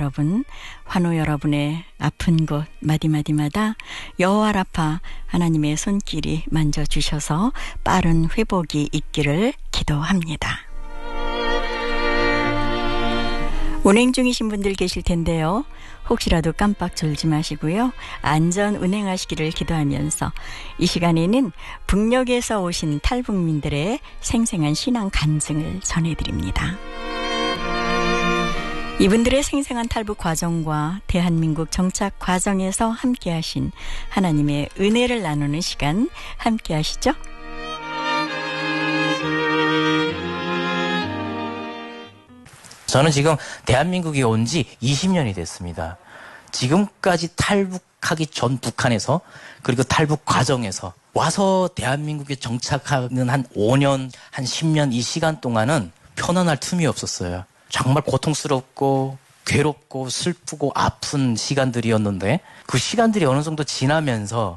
여러분, 환우 여러분의 아픈 곳 마디마디마다 여호와 라파 하나님의 손길이 만져주셔서 빠른 회복이 있기를 기도합니다. 운행 중이신 분들 계실 텐데요. 혹시라도 깜빡 졸지 마시고요. 안전 운행하시기를 기도하면서 이 시간에는 북녘에서 오신 탈북민들의 생생한 신앙 간증을 전해드립니다. 이분들의 생생한 탈북 과정과 대한민국 정착 과정에서 함께하신 하나님의 은혜를 나누는 시간 함께하시죠. 저는 지금 대한민국에 온 지 20년이 됐습니다. 지금까지 탈북하기 전 북한에서 그리고 탈북 과정에서 와서 대한민국에 정착하는 한 5년, 한 10년 이 시간 동안은 편안할 틈이 없었어요. 정말 고통스럽고 괴롭고 슬프고 아픈 시간들이었는데 그 시간들이 어느 정도 지나면서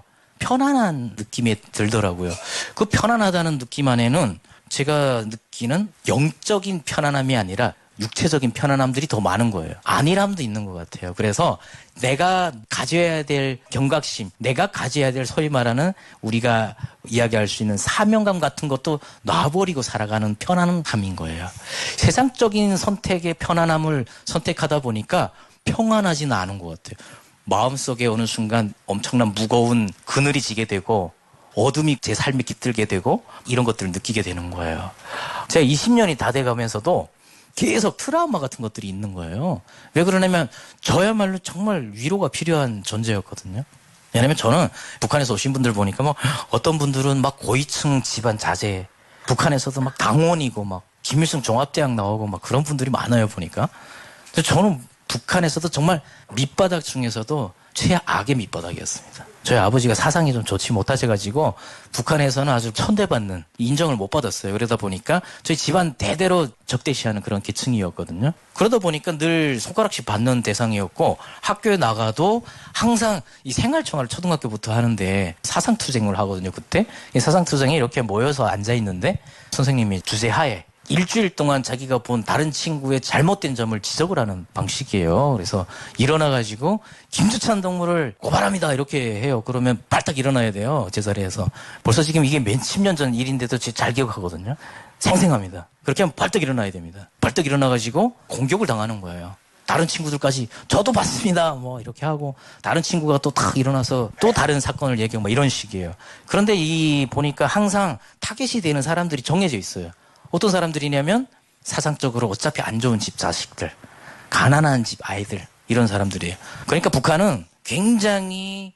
편안한 느낌이 들더라고요. 그 편안하다는 느낌 안에는 제가 느끼는 영적인 편안함이 아니라 육체적인 편안함들이 더 많은 거예요. 안일함도 있는 것 같아요. 그래서 내가 가져야 될 경각심, 내가 가져야 될 소위 말하는 우리가 이야기할 수 있는 사명감 같은 것도 놔버리고 살아가는 편안함인 거예요. 세상적인 선택의 편안함을 선택하다 보니까 평안하지는 않은 것 같아요. 마음속에 어느 순간 엄청난 무거운 그늘이 지게 되고 어둠이 제 삶에 깃들게 되고 이런 것들을 느끼게 되는 거예요. 제가 20년이 다 돼가면서도 계속 트라우마 같은 것들이 있는 거예요. 왜 그러냐면 저야말로 정말 위로가 필요한 존재였거든요. 왜냐면 저는 북한에서 오신 분들 보니까 뭐 어떤 분들은 막 고위층 집안 자제, 북한에서도 막 당원이고 막 김일성 종합대학 나오고 막 그런 분들이 많아요 보니까. 근데 저는 북한에서도 정말 밑바닥 중에서도 최악의 밑바닥이었습니다. 저희 아버지가 사상이 좀 좋지 못하셔가지고 북한에서는 아주 천대받는 인정을 못 받았어요. 그러다 보니까 저희 집안 대대로 적대시하는 그런 계층이었거든요. 그러다 보니까 늘 손가락질 받는 대상이었고 학교에 나가도 항상 이 생활청화를 초등학교부터 하는데 사상투쟁을 하거든요. 그때 이 사상투쟁에 이렇게 모여서 앉아있는데 선생님이 주재하에 일주일 동안 자기가 본 다른 친구의 잘못된 점을 지적을 하는 방식이에요. 그래서 일어나가지고 김주찬 동무를 고발합니다 이렇게 해요. 그러면 발딱 일어나야 돼요. 제 자리에서. 벌써 지금 이게 몇십 년 전 일인데도 잘 기억하거든요. 생생합니다. 그렇게 하면 발딱 일어나야 됩니다. 발딱 일어나가지고 공격을 당하는 거예요. 다른 친구들까지 저도 봤습니다 뭐 이렇게 하고 다른 친구가 또 탁 일어나서 또 다른 사건을 얘기하고 뭐 이런 식이에요. 그런데 이 보니까 항상 타겟이 되는 사람들이 정해져 있어요. 어떤 사람들이냐면 사상적으로 어차피 안 좋은 집 자식들, 가난한 집 아이들 이런 사람들이에요. 그러니까 북한은 굉장히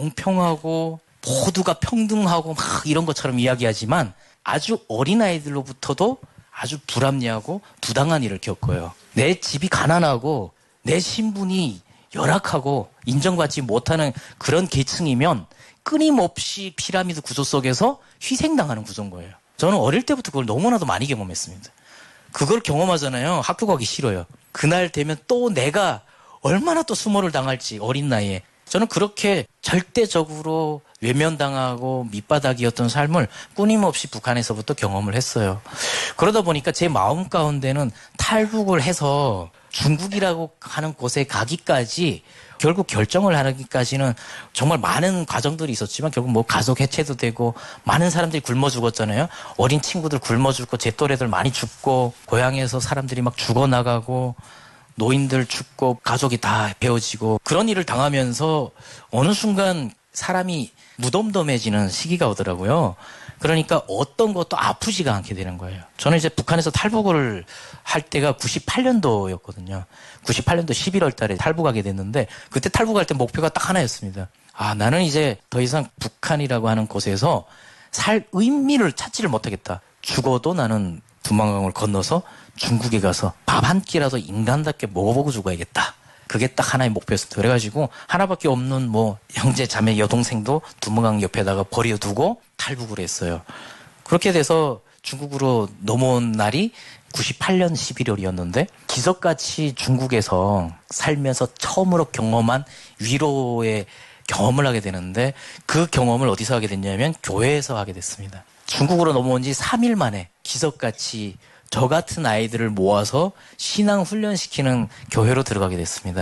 공평하고 모두가 평등하고 막 이런 것처럼 이야기하지만 아주 어린아이들로부터도 아주 불합리하고 부당한 일을 겪어요. 내 집이 가난하고 내 신분이 열악하고 인정받지 못하는 그런 계층이면 끊임없이 피라미드 구조 속에서 희생당하는 구조인 거예요. 저는 어릴 때부터 그걸 너무나도 많이 경험했습니다. 그걸 경험하잖아요. 학교 가기 싫어요. 그날 되면 또 내가 얼마나 또 수모를 당할지 어린 나이에. 저는 그렇게 절대적으로 외면당하고 밑바닥이었던 삶을 끊임없이 북한에서부터 경험을 했어요. 그러다 보니까 제 마음 가운데는 탈북을 해서 중국이라고 하는 곳에 가기까지 결국 결정을 하기까지는 정말 많은 과정들이 있었지만 결국 뭐 가족 해체도 되고 많은 사람들이 굶어 죽었잖아요. 어린 친구들 굶어 죽고 제 또래들 많이 죽고 고향에서 사람들이 막 죽어나가고 노인들 죽고 가족이 다 베어지고 그런 일을 당하면서 어느 순간 사람이 무덤덤해지는 시기가 오더라고요. 그러니까 어떤 것도 아프지가 않게 되는 거예요. 저는 이제 북한에서 탈북을 할 때가 98년도였거든요. 98년도 11월 달에 탈북하게 됐는데 그때 탈북할 때 목표가 딱 하나였습니다. 아, 나는 이제 더 이상 북한이라고 하는 곳에서 살 의미를 찾지를 못하겠다. 죽어도 나는 두만강을 건너서 중국에 가서 밥 한 끼라도 인간답게 먹어보고 죽어야겠다. 그게 딱 하나의 목표였습니다. 그래가지고 하나밖에 없는 뭐 형제 자매 여동생도 두만강 옆에다가 버려두고 탈북을 했어요. 그렇게 돼서 중국으로 넘어온 날이 98년 11월이었는데 기적같이 중국에서 살면서 처음으로 경험한 위로의 경험을 하게 되는데 그 경험을 어디서 하게 됐냐면 교회에서 하게 됐습니다. 중국으로 넘어온 지 3일 만에 기적같이 저 같은 아이들을 모아서 신앙 훈련시키는 교회로 들어가게 됐습니다.